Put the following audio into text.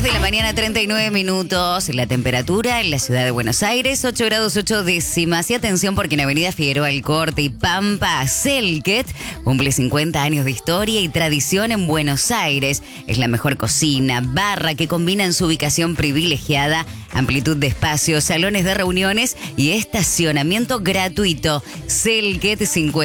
de la mañana, 39 minutos. La temperatura en la ciudad de Buenos Aires, 8 grados 8 décimas. Y atención porque en Avenida Figueroa Alcorte y Pampa, Selket cumple 50 años de historia y tradición en Buenos Aires. Es la mejor cocina, barra que combina en su ubicación privilegiada, amplitud de espacios, salones de reuniones y estacionamiento gratuito. Selket 50.